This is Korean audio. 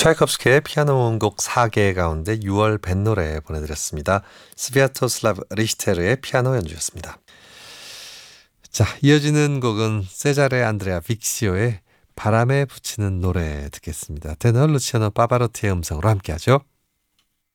차이콥스키의 피아노 원곡 4개 가운데 6월 뱃 노래 보내드렸습니다. 스비아토슬라브 리히테르의 피아노 연주였습니다. 자, 이어지는 곡은 세자레 안드레아 빅시오의 바람에 붙이는 노래 듣겠습니다. 테너 루치아노 파바로티의 음성으로 함께하죠.